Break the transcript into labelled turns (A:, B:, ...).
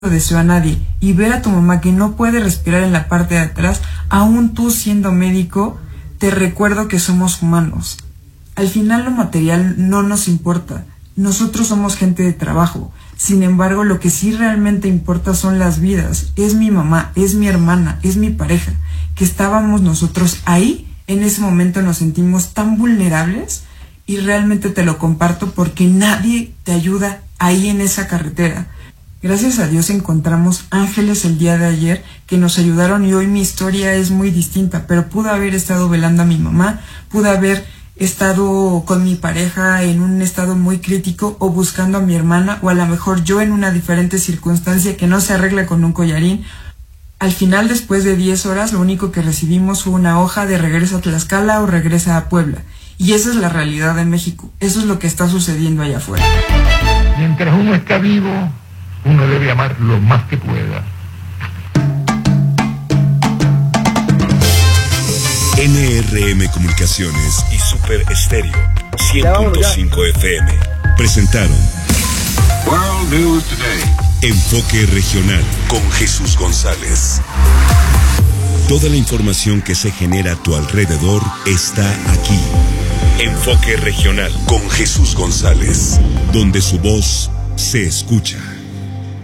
A: deseo a nadie, y ver a tu mamá que no puede respirar en la parte de atrás, aún tú siendo médico, te recuerdo que somos humanos. Al final lo material no nos importa, nosotros somos gente de trabajo. Sin embargo, lo que sí realmente importa son las vidas. Es mi mamá, es mi hermana, es mi pareja, que estábamos nosotros ahí. En ese momento nos sentimos tan vulnerables, y realmente te lo comparto porque nadie te ayuda ahí en esa carretera. Gracias a Dios encontramos ángeles el día de ayer que nos ayudaron, y hoy mi historia es muy distinta, pero pude haber estado velando a mi mamá, pude haber estado con mi pareja en un estado muy crítico, o buscando a mi hermana, o a lo mejor yo en una diferente circunstancia que no se arregla con un collarín. Al final, después de 10 horas, lo único que recibimos fue una hoja de regresa a Tlaxcala o regresa a Puebla. Y esa es la realidad de México. Eso es lo que está sucediendo allá afuera.
B: Mientras uno está vivo, uno debe amar lo más que pueda.
C: NRM Comunicaciones y Super Estéreo 100.5 FM presentaron
D: World News Today.
C: Enfoque Regional con Jesús González. Toda la información que se genera a tu alrededor está aquí. Enfoque Regional con Jesús González, donde su voz se escucha.